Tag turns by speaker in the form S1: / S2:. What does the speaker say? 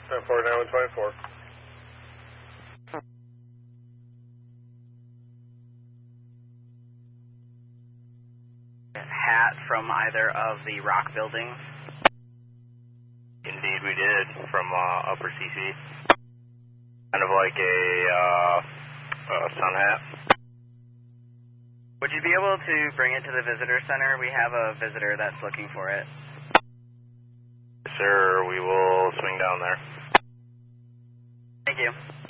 S1: 10-4, 9124.
S2: Hat from either of the rock buildings?
S3: Indeed, we did, from Upper CC. Kind of like a sun hat.
S2: Would you be able to bring it to the visitor center? We have a visitor that's looking for it.
S3: Sir, we will swing down there.
S2: Thank you.